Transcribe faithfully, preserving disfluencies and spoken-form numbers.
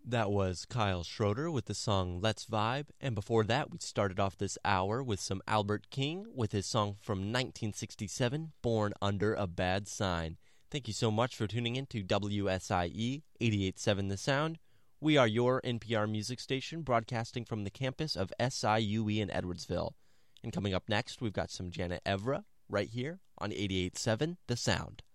That was Kyle Schroeder with the song Let's Vibe, and before that we started off this hour with some Albert King with his song from nineteen sixty-seven, Born Under a Bad Sign. Thank you so much for tuning in to W S I E eighty-eight point seven The Sound. We are your N P R music station broadcasting from the campus of S I U E in Edwardsville. And coming up next, we've got some Janet Evra right here on eighty-eight point seven The Sound.